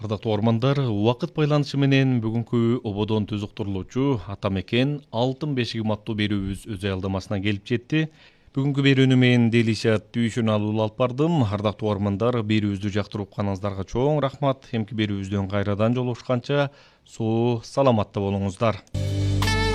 Ардактуу ормандар, убакыт байланышы менен бүгүнкү ободон түз уктурулуучу ата мекен алтын бешигим аттуу берүүбүз өз аялдамасына келип жетти. Бүгүнкү берүүнү мен Делишат Түйшүн алып бардым. Ардактуу ормандар, берүүбүздү жактырып укканыңыздарга чоң рахмат. Эмки берүүбүздөн кайрадан жолугушканча соо саламатта болуңуздар.